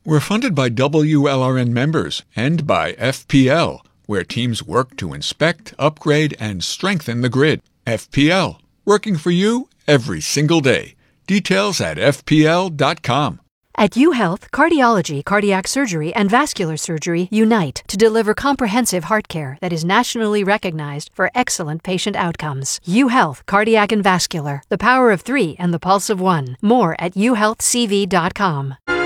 We're funded by WLRN members and by FPL, where teams work to inspect, upgrade, and strengthen the grid. FPL, working for you every single day. Details at fpl.com. At UHealth, cardiology, cardiac surgery, and vascular surgery unite to deliver comprehensive heart care that is nationally recognized for excellent patient outcomes. UHealth, cardiac and vascular, the power of 3 and the pulse of 1. More at uhealthcv.com.